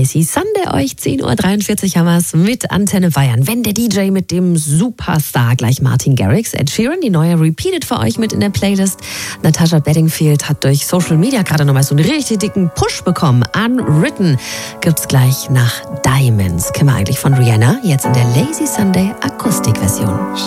Lazy Sunday euch. 10.43 Uhr haben wir es mit Antenne Bayern. Wenn der DJ mit dem Superstar gleich Martin Garrix, Ed Sheeran, die neue Repeated für euch mit in der Playlist. Natasha Bedingfield hat durch Social Media gerade nochmal so einen richtig dicken Push bekommen. Unwritten gibt's gleich nach Diamonds. Kennen wir eigentlich von Rihanna. Jetzt in der Lazy Sunday Akustikversion.